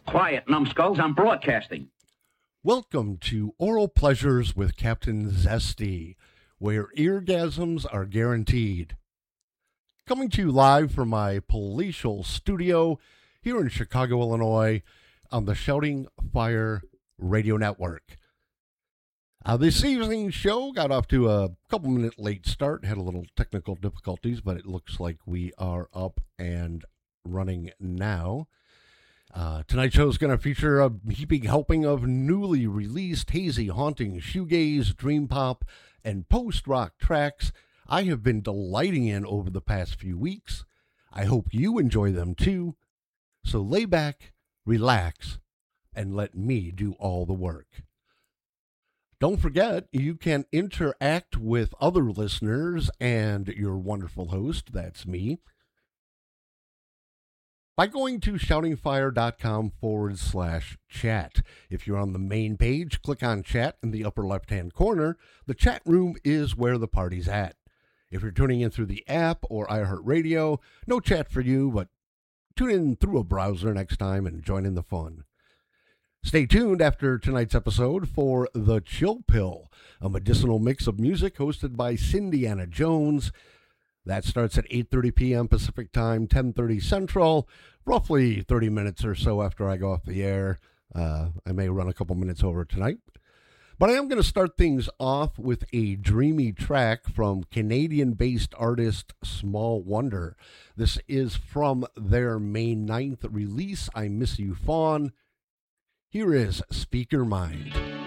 Quiet, numbskulls, I'm broadcasting. Welcome to Oral Pleasures with Captain Zesty, where eargasms are guaranteed. Coming to you live from my palatial studio here in Chicago, Illinois, on the Shouting Fire Radio Network. This evening's show got off to a couple-minute late start, had a little technical difficulties, but it looks like we are up and running now. Tonight's show is going to feature a heaping helping of newly released hazy, haunting, shoegaze, dream pop, and post-rock tracks I have been delighting in over the past few weeks. I hope you enjoy them too. So lay back, relax, and let me do all the work. Don't forget, you can interact with other listeners and your wonderful host, that's me, by going to shoutingfire.com/chat. If you're on the main page, click on chat in the upper left-hand corner. The chat room is where the party's at. If you're tuning in through the app or iHeartRadio, no chat for you, but tune in through a browser next time and join in the fun. Stay tuned after tonight's episode for The Chill Pill, a medicinal mix of music hosted by Cindiana Jones. That starts at 8:30 p.m. Pacific Time, 10:30 Central, roughly 30 minutes or so after I go off the air. I may run a couple minutes over tonight. But I am going to start things off with a dreamy track from Canadian-based artist Small Wonder. This is from their May 9th release, I Miss You Fawn. Here is Speaker Mind.